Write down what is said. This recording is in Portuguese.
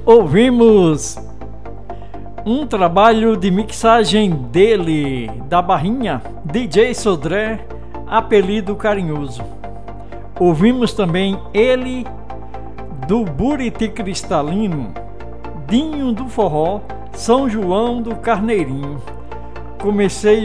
Ouvimos um trabalho de mixagem dele, da Barrinha, DJ Sodré, apelido carinhoso. Ouvimos também ele, do Buriti Cristalino, Dinho do Forró, São João do Carneirinho. Comecei